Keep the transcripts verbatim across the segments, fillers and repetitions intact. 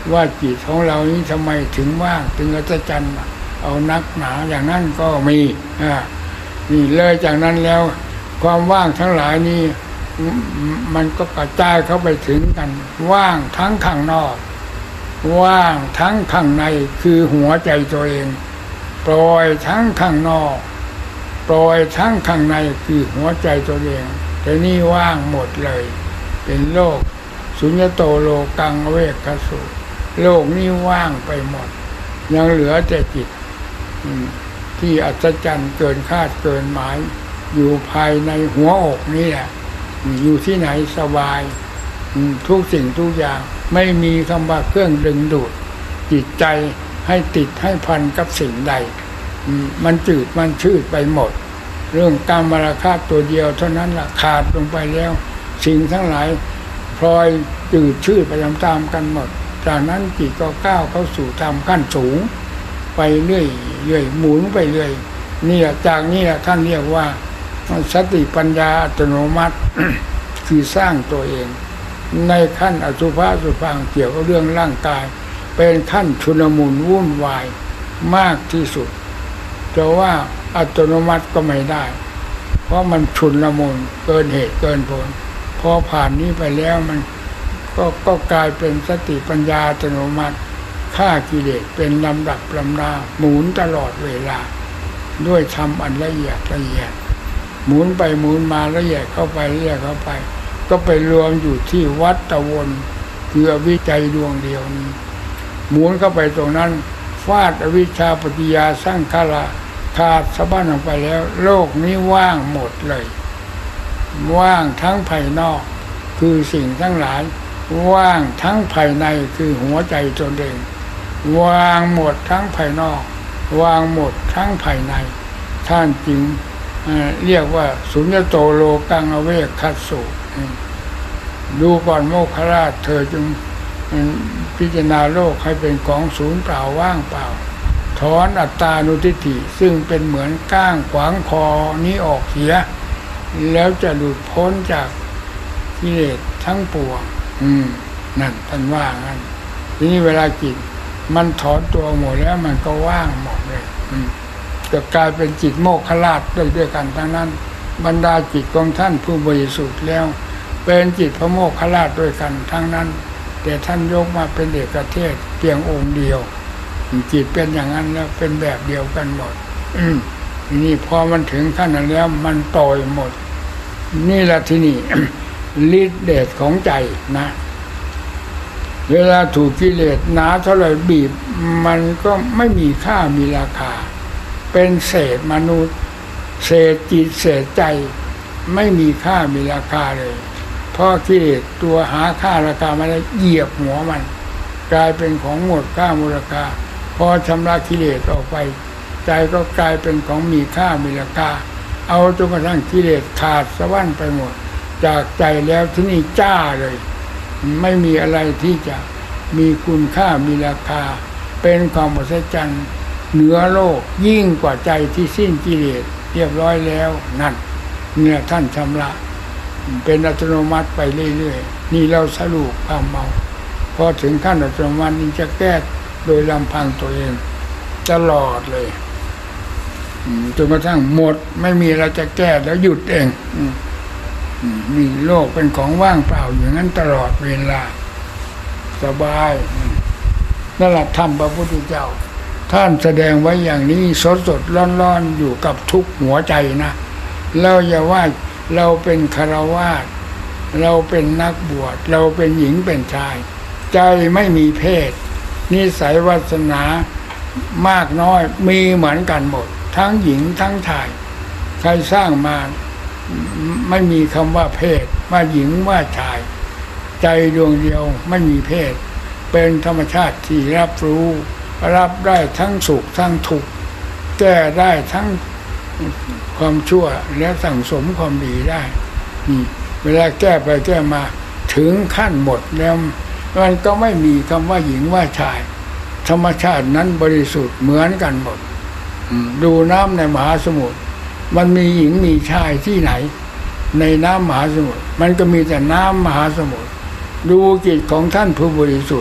ว่าจิตของเรานี้ทำไมถึงว่างถึงอัศจรรย์เอานักหนาอย่างนั้นก็มีอ่านี่เลยจากนั้นแล้วความว่างทั้งหลายนี้มันก็กระจายเข้าไปถึงกันว่างทั้งข้างนอกว่างทั้งข้างในคือหัวใจตัวเองปล่อยทั้งข้างนอกปล่อยทั้งข้างในคือหัวใจตัวเองแต่นี่ว่างหมดเลยเป็นโลกสุญญโตโลกังเวกขสุโลกนี้ว่างไปหมดยังเหลือแต่จิตที่อัศจรรย์เกินคาดเกินหมายอยู่ภายในหัวอกนี่แหละอยู่ที่ไหนสบายทุกสิ่งทุกอย่างไม่มีคำว่าเครื่องดึงดูดจิตใจให้ติดให้พันกับสิ่งใดมันจืดมันชืดไปหมดเรื่องกามราคะตัวเดียวเท่านั้นล่ะขาดลงไปแล้วสิ่งทั้งหลายพลอยจืดชืดไปตามๆกันหมดจากนั้นจิตก็ก้าวเข้าสู่ธรรมขั้นสูงไปเรื่อยเรื่อยหมุนไปเรื่อยนี่แหละจากนี้แหละท่านเรียกว่าสติปัญญาอัตโนมัติ คือสร้างตัวเองในขั้นอสุภะสุภังเกี่ยวกับเรื่องร่างกายเป็นขั้นชุลมุนวุ่นวายมากที่สุดแต่ว่าอัตโนมัติก็ไม่ได้เพราะมันชุลมุนเกินเหตุเกินผลพอผ่านนี้ไปแล้วมันก็ก็กลายเป็นสติปัญญาอัตโนมัติฆ่ากิเลสเป็นลำดับลำดาหมุนตลอดเวลาด้วยธรรมอันละเอียดละเอียดหมุนไปหมุนมาละเอียดเข้าไปละเอียดเข้าไปก็ไปรวมอยู่ที่วัฏวนคืออวิชชาดวงเดียวนี้หมุนเข้าไปตรงนั้นฟาดอวิชชาปฏิยาสร้างขาราขาดสะบั้นออกไปแล้วโลกนี้ว่างหมดเลยว่างทั้งภายนอกคือสิ่งทั้งหลายว่างทั้งภายในคือหัวใจตนเองวางหมดทั้งภายนอกวางหมดทั้งภายในท่านจึงเรียกว่าสุญญโตโลกังอเวกขัสสุดูก่อนโมคคัลลาชเธอจึงพิจารณาโลกให้เป็นของศูนย์เปล่าว่างเปล่าถอนอัตตานุทิฏฐิซึ่งเป็นเหมือนก้างขวางคอนี้ออกเสียแล้วจะหลุดพ้นจากกิเลสทั้งปวงอืมนั่นท่านว่างั้นทีนี้เวลาจิตมันถอนตัวหมดแล้วมันก็ว่างหมดเลยอืมจะกลายเป็นจิตโมกขลาชด้วยด้วยกันทั้งนั้นบรรดาจิตของท่านผู้บริสุทธิ์แล้วเป็นจิตพระโมกขลาชด้วยกันทั้งนั้นแต่ท่านยกมาเป็นเอกเทศเพียงองค์เดียวจิตเป็นอย่างนั้นแล้วเป็นแบบเดียวกันหมดอืมนี่พอมันถึงขั้นนั้นแล้วมันต่อยหมดนี่แหละที่นี่ ฤทธิ์เดชของใจนะเวลาถูกกิเลสหนาเท่าไหร่บีบมันก็ไม่มีค่ามีราคาเป็นเศษมนุษย์เศษจิตเศษใจไม่มีค่ามีราคาเลยเพราะกิเลสตัวหาค่าราคาไม่ได้เหยียบหัวมันกลายเป็นของหมดค่ามูลค่าพอชำระกิเลสออกไปใจก็กลายเป็นของมีค่ามีราคาเอาจนกระทั่งกิเลสขาดสะบั้นไปหมดจากใจแล้วที่นี่จ้าเลยไม่มีอะไรที่จะมีคุณค่ามีราคาเป็นความอัศจรรย์เหนือโลกยิ่งกว่าใจที่สิ้นกิเลสเรียบร้อยแล้วนั่นเนี่ยท่านชำระเป็นอัตโนมัติไปเรื่อยๆนี่เราสรุปความเมาพอถึงขั้นอัตโนมัตินี้จะแก้โดยลำพังตัวเองตลอดเลยจนกระทั่งหมดไม่มีเราจะแก้แล้วหยุดเองมีโลกเป็นของว่างเปล่าอย่างนั้นตลอดเวลาสบายนั่นแหละธรรมพระพุทธเจ้าท่านแสดงไว้อย่างนี้สดสดร้อนๆอยู่กับทุกหัวใจนะเราอย่าว่าเราเป็นคฤหัสถ์เราเป็นนักบวชเราเป็นหญิงเป็นชายใจไม่มีเพศนิสัยวาสนามากน้อยมีเหมือนกันหมดทั้งหญิงทั้งชายใครสร้างมาไม่มีคำว่าเพศว่าหญิงว่าชายใจดวงเดียวไม่มีเพศเป็นธรรมชาติที่รับรู้รับได้ทั้งสุขทั้งทุกข์แก้ได้ทั้งความชั่วและสั่งสมความดีได้นี่เวลาแก้ไปแก้มาถึงขั้นหมดแล้วมันก็ไม่มีคำว่าหญิงว่าชายธรรมชาตินั้นบริสุทธิ์เหมือนกันหมดดูน้ำในมหาสมุทรมันมีหญิงมีชายที่ไหนในน้ำมหาสมุทรมันก็มีแต่น้ำมหาสมุทรดูจิตของท่านผู้บริสุทธิ์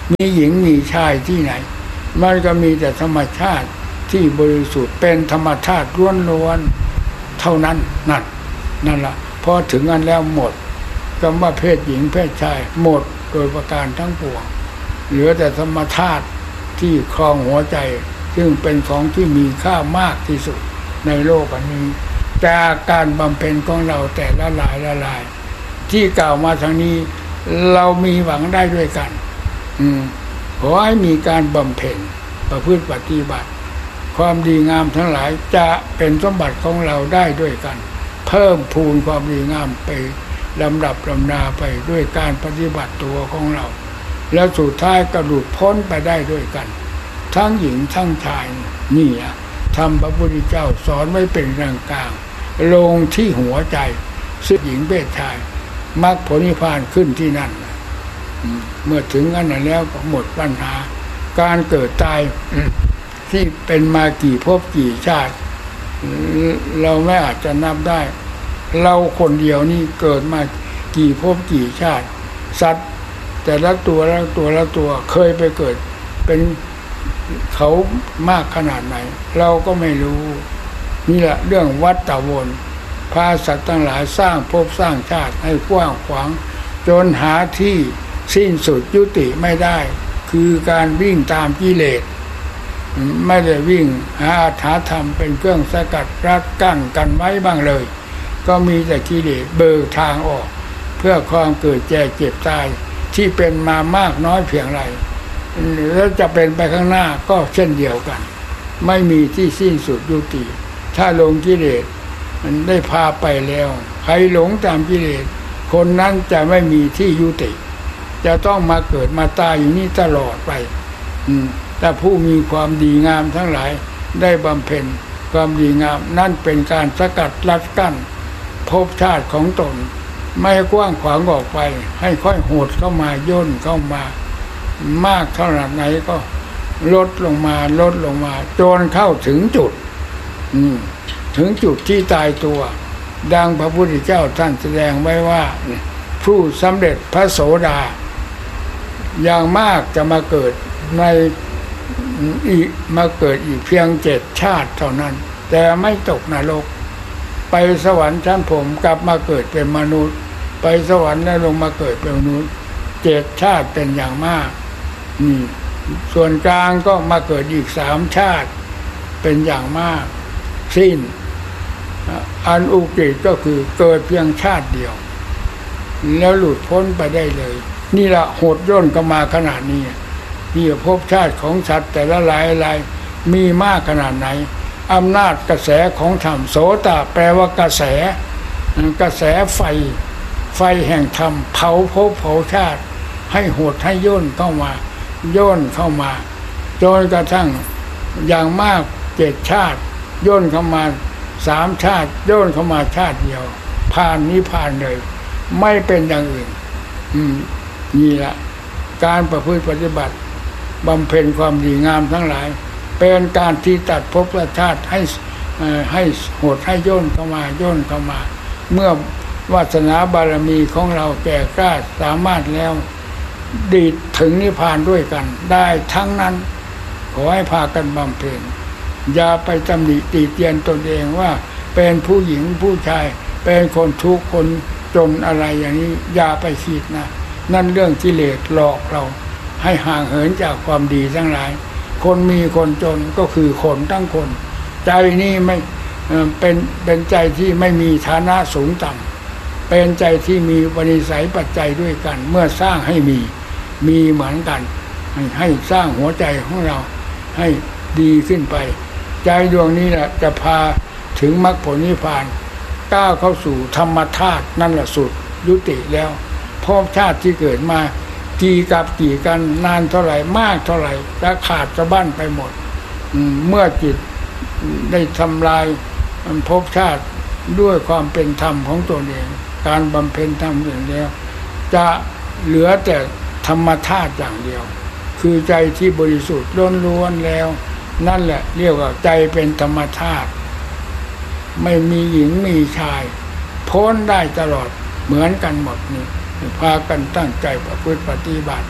มีหญิงมีชายที่ไหนมันก็มีแต่ธรรมชาติที่บริสุทธิ์เป็นธรรมชาติล้วนๆเท่านั้นนั่นนั่นละพอถึงอันแล้วหมดคำว่าเพศหญิงเพศชายหมดโดยประการทั้งปวงเหลือแต่ธรรมชาติที่ครองหัวใจซึ่งเป็นของที่มีค่ามากที่สุดในโลกอันนี้จากการบำเพ็ญของเราแต่ละหลายละหลายที่กล่าวมาทางนี้เรามีหวังได้ด้วยกันอืมขอให้มีการบำเพ็ญประพฤติปฏิบัติความดีงามทั้งหลายจะเป็นสมบัติของเราได้ด้วยกันเพิ่มพูนความดีงามไปลำดับลำนาไปด้วยการปฏิบัติตัวของเราแล้วสุดท้ายก็หลุดพ้นไปได้ด้วยกันทั้งหญิงทั้งชายนี่อะทำพระพุทธเจ้าสอนไว้เป็นกลางกลางลงที่หัวใจซึ่งหญิงเพศชายมรรคผลนิพพานขึ้นที่นั่นเมื่อถึงอันนั้นแล้วก็หมดปัญหาการเกิดตายที่เป็นมากี่ภพกี่ชาติเราไม่อาจจะนับได้เราคนเดียวนี่เกิดมากี่ภพกี่ชาติสัตว์แต่ละตัวละตัวละตัวเคยไปเกิดเป็นเขามากขนาดไหนเราก็ไม่รู้นี่แหละเรื่องวัฏวนพาสัตว์ทั้งหลายสร้างภพสร้างชาติให้กว้างขวางจนหาที่สิ้นสุดยุติไม่ได้คือการวิ่งตามกิเลสไม่ได้วิ่งหาอาถรรพ์ธรรมเป็นเครื่องสกัดรัดกั้นกันไว้บ้างเลยก็มีแต่กิเลสเบิกทางออกเพื่อความเกิดแก่เจ็บตายที่เป็นมามากน้อยเพียงไรแล้วจะเป็นไปข้างหน้าก็เช่นเดียวกันไม่มีที่สิ้นสุดยุติถ้าลงกิเลสมันได้พาไปแล้วใครหลงตามกิเลสคนนั้นจะไม่มีที่ยุติจะต้องมาเกิดมาตายอยู่นี่ตลอดไปแต่ผู้มีความดีงามทั้งหลายได้บำเพ็ญความดีงามนั่นเป็นการสกัดลัดกั้นภพชาติของตนไม่กว้างขวางออกไปให้ค่อยโหดเข้ามาย่นเข้ามามากเท่าไหนก็ลดลงมาลดลงมาจนเข้าถึงจุดถึงจุดที่ตายตัวดังพระพุทธเจ้าท่านแสดงไว้ว่าผู้สำเร็จพระโสดาอย่างมากจะมาเกิดในอีกมาเกิดอีกเพียงเจ็ดชาติเท่านั้นแต่ไม่ตกนรกไปสวรรค์ชั้นพรหมกลับมาเกิดเป็นมนุษย์ไปสวรรค์แล้วลงมาเกิดเป็นมนุษย์เจ็ดชาติเป็นอย่างมากนี่ส่วนกลางก็มาเกิดอีกสามชาติเป็นอย่างมากสิ้นอันอุกฤษก็คือเกิดเพียงชาติเดียวแล้วหลุดพ้นไปได้เลยนี่ละโหดย่นก็มาขนาดนี้นี่ภพชาติของสัตว์แต่ละหลายหลายมีมากขนาดไหนอำนาจกระแสของธรรมโสตแปลว่ากระแสกระแสไฟไฟแห่งธรรมเผาภพเผาชาติให้โหดให้ย่นเข้ามาย่นเข้ามาจนกระทั่งอย่างมากเจ็ดชาติย่นเข้ามาสามชาติย่นเข้ามาชาติเดียวผ่านนิพพานเลยไม่เป็นอย่างอื่นอืมนี่ละการประพฤติปฏิบัติบำเพ็ญความดีงามทั้งหลายเป็นการที่ตัดภพชาติให้ให้โหดให้ย่นเข้ามาย่นเข้ามาเมื่อวาสนาบารมีของเราแก่กล้าสามารถแล้วดีถึงนิพพานด้วยกันได้ทั้งนั้นขอให้พากันบำเพ็ญอย่าไปตำหนิติเตียนตนเองว่าเป็นผู้หญิงผู้ชายเป็นคนทุกข์คนจนอะไรอย่างนี้อย่าไปคิดนะนั่นเรื่องกิเลสหลอกเราให้ห่างเหินจากความดีทั้งหลายคนมีคนจนก็คือคนทั้งคนใจนี่ไม่เป็นเป็นใจที่ไม่มีฐานะสูงต่ำเป็นใจที่มีวนิสัยปัจจัยด้วยกันเมื่อสร้างให้มีมีเหมือนกันให้สร้างหัวใจของเราให้ดีขึ้นไปใจดวงนี้แหละจะพาถึงมรรคผลนิพพานก้าวเข้าสู่ธรรมธาตุนั่นแหละสุดยุติแล้วภพชาติที่เกิดมากี่กับกี่กันนานเท่าไหร่มากเท่าไหร่จะขาดสะบั้นไปหมดเมื่อจิตได้ทำลายภพชาติด้วยความเป็นธรรมของตนเองการบำเพ็ญธรรมอย่างเดียวจะเหลือแต่ธรรมธาตุอย่างเดียวคือใจที่บริสุทธิ์ล้วนๆแล้วนั่นแหละเรียกว่าใจเป็นธรรมธาตุไม่มีหญิงมีชายพ้นได้ตลอดเหมือนกันหมดนี่พากันตั้งใจประพฤติปฏิบัติ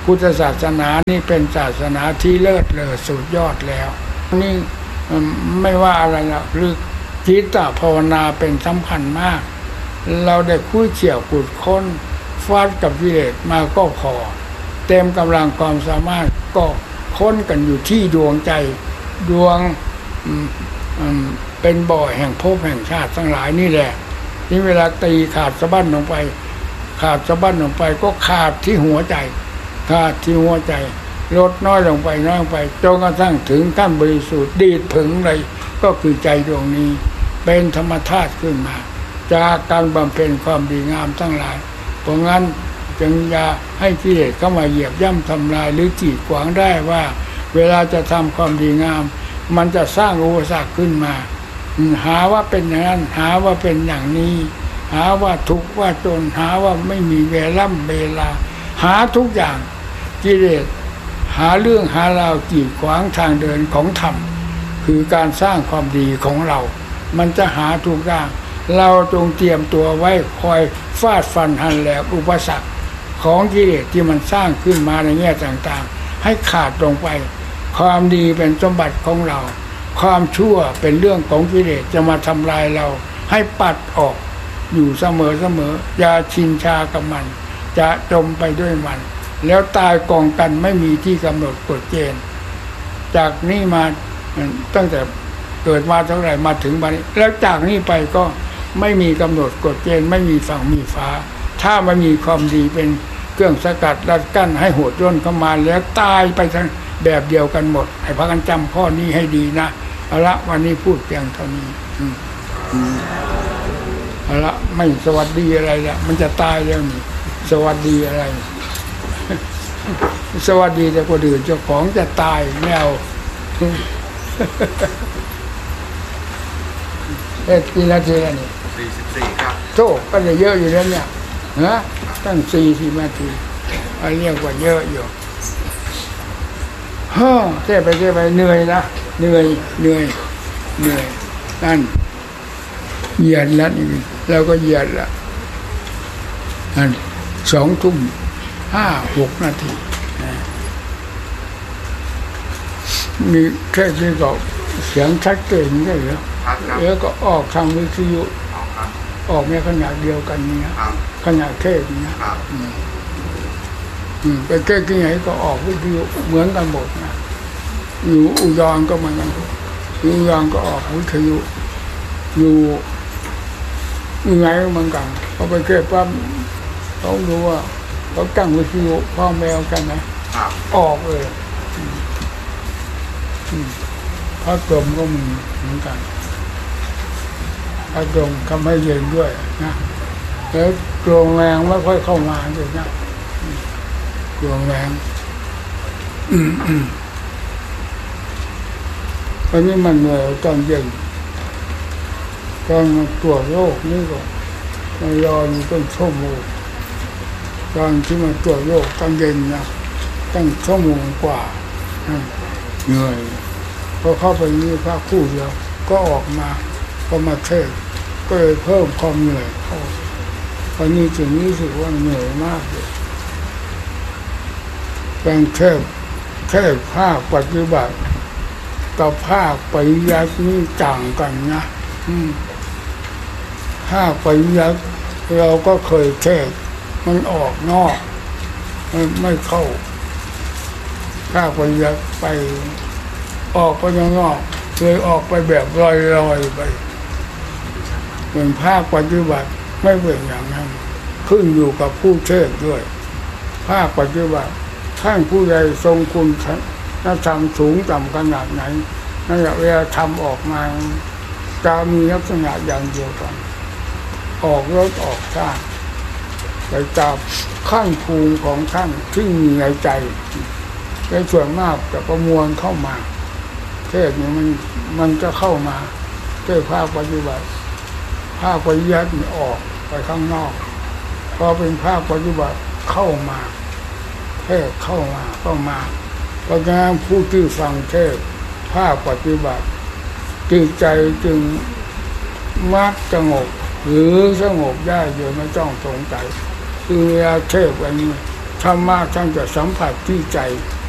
พุทธศาสนานี่เป็นศาสนาที่เลิศเลอสุดยอดแล้วนี่ไม่ว่าอะไรละหรือจิตตภาวนาเป็นสำคัญมากเราได้คุยเขี่ยวขุดค้นฟาดกับกิเลสมาก็พอเต็มกำลังความสามารถก็ค้นกันอยู่ที่ดวงใจดวงเป็นบ่อแห่งภพแห่งชาติทั้งหลายนี่แหละนี่เวลาตีขาดสะบั้นลงไปขาดสะบั้นลงไปก็ขาดที่หัวใจขาดที่หัวใจลดน้อยลงไปน้อยลงไปจนกระทั่งถึงขั้นบริสุทธิ์ดีดผึ่งเลยก็คือใจดวงนี้เป็นธรรมธาตุขึ้นมาจากการบำเพ็ญความดีงามทั้งหลายเพราะงั้นจึงอย่าให้กิเลสเข้ามาเหยียบย่ำทำลายหรือกีดขวางได้ว่าเวลาจะทำความดีงามมันจะสร้างอุปสรรคขึ้นมาหาว่าเป็นอย่างนั้นหาว่าเป็นอย่างนี้หาว่าทุกข์ว่าจนหาว่าไม่มีเวล่ำเวลาหาทุกอย่างกิเลสหาเรื่องหาราวกีดขวางทางเดินของธรรมคือการสร้างความดีของเรามันจะหาทุกอย่างเราจงเตรียมตัวไว้คอยฟาดฟันหันแหลกอุปสรรคของกิเลสที่มันสร้างขึ้นมาในแง่ต่างๆให้ขาดลงไปความดีเป็นสมบัติของเราความชั่วเป็นเรื่องของกิเลสจะมาทำลายเราให้ปัดออกอยู่เสมอๆอย่าชินชากับมันจะจมไปด้วยมันแล้วตายกองกันไม่มีที่กำหนดกฎเกณฑ์จากนี้มาตั้งแต่เกิดมาเท่าไหร่มาถึงบัดนี้แล้วจากนี้ไปก็ไม่มีกำหนดกฎเกณฑ์ไม่มีฝั่งมีฟ้าถ้าไม่มีความดีเป็นเครื่องสกัดรัดกั้นให้โหดร่นเข้ามาแล้วตายไปทั้งแบบเดียวกันหมดให้พากันจำข้อนี้ให้ดีนะเอาละวันนี้พูดเพียงเท่านี้เอาละไม่สวัสดีอะไรละมันจะตายแล้วนี่สวัสดีอะไรสวัสดีแต่คนอื่นเจ้าของจะตายไม่เอาเอ๊ะกี่นาทีแล้วนี่สี่สิบสี่ครับโธ่ก็จะเยอะอยู่แล้วเนี่ยฮะตั้งสี่สิบนาทีอันเรียกว่าเยอะอยู่ฮ่อเท่ไปเท่ไปเหนื่อยนะเหนื่อยเหนื่อยเหนื่อยนั่นเหยียดแล้วนี่เราก็เหยียดละนั่นสองทุ่มห้าหกนาทีมีแค่ที่ก็เสียงชัดเจนได้เหรอแล้วก็ออกทางวิทยุออกในขนาดเดียวกันเนี่ยขนาดเทศเนี่ยไปเก้ที่ไหนก็ออกวิทยุเหมือนกันหมดนะอยู่อุดรก็เหมือนกันอยู่อุดรก็ออกวิทยุอยู่ยังไงเหมือนกันเขาไปเก้ปั๊บเขารู้ว่าเขาตั้งวิทยุพ่อแมวกันนะออกเลยพระกรมก็มีเหมือนกันพระกรมทำให้เย็นด้วยนะแล้วกลงแรงไม่ค่อยเข้ามาเลยนะกลงแรงอืมอืมอันนี้มันเหนื่อยตอนเย็นตอนตรวจโรคนี่ก็มารออยู่ตั้งชั่วโมงตอนที่มาตรวจโรคตอนเย็นนะตั้งชั่วโมงกว่าเหนื่อยพอเข้าไปนี่พระคู่เดียวก็ออกมาก็มาเทศก็เลยเพิ่มความเหนื่อยเข้าตอนนี้ถึงนี้รู้สึกว่าเหนื่อยมากเลยเป็นเทศเทศภาคปฏิบัติกับภาคปริยัตินี่ต่างกันนะภาคปริยัติเราก็เคยเทศมันออกนอกไม่เข้าภาคปริยัติไปออกไปข้างนอกเคยออกไปแบบลอยๆไปเหมือนภาคปฏิบัติไม่เป็นอย่างนั้นขึ้นอยู่กับผู้เทศด้วยภาคปฏิบัติท่านผู้ใดทรงคุณธรรมสูงต่ำขนาดไหนนั่นแหละเวลาทำออกมาจะมีลักษณะอย่างเดียวกันออกรถออกชาติไปจับขั้นภูมิของท่านที่มีในใจในส่วนมากจะประมวลเข้ามาเทศนี้มันมันจะเข้ามาด้วยภาคปฏิบัติภาคปริยัติออกไปข้างนอกพอเป็นภาคปฏิบัติเข้ามาเทศเข้ามาเข้ามาเพราะงั้นผู้ที่ฟังเทศภาคปฏิบัติจิตใจจึงมักสงบหรือสงบได้โดยไม่ต้องสงสัยคือเวลาเทศวันนี้เทธรรมะท่านจะสัมผัสที่ใจ